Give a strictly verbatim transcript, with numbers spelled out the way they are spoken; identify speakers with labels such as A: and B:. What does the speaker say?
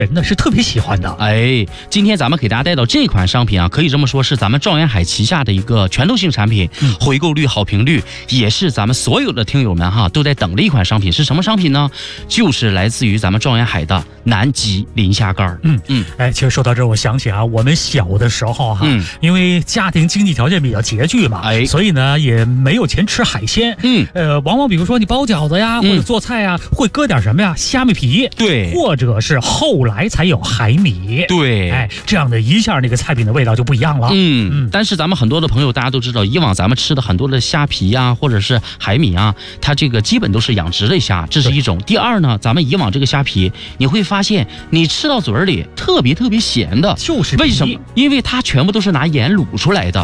A: 人呢是特别喜欢的。
B: 哎，今天咱们给大家带到这款商品啊，可以这么说是咱们状元海旗下的一个拳头性产品，嗯、回购率、好评率，也是咱们所有的听友们哈都在等的一款商品。是什么商品呢？就是来自于咱们状元海的南极磷虾干。
A: 嗯嗯，哎，其实说到这儿，我想起啊，我们小的时候哈，嗯、因为家庭经济条件比较拮据嘛，哎，所以呢也没有钱吃海鲜。嗯，呃，往往比如说你包饺子呀，或者做菜呀，嗯、会搁点什么呀？虾米皮，
B: 对，
A: 或者是后来才有海米，
B: 对，
A: 哎，这样的一下那个菜品的味道就不一样了。
B: 嗯嗯。但是咱们很多的朋友大家都知道，以往咱们吃的很多的虾皮呀，或者是海米啊，它这个基本都是养殖类虾，这是一种。第二呢，咱们以往这个虾皮，你会发现你吃到嘴里特别特别咸的，
A: 就是
B: 为什么？因为它全部都是拿盐卤出来的。